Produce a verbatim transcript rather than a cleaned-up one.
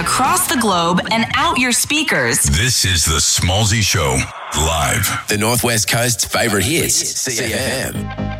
across the globe and out your speakers. This is the Smallzy Show, live. The Northwest Coast's favourite hits, C F M.